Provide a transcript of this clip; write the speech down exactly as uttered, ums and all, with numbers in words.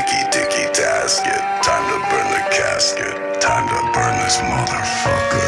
Ticky ticky task it. Time to burn the casket. Time to burn this motherfucker.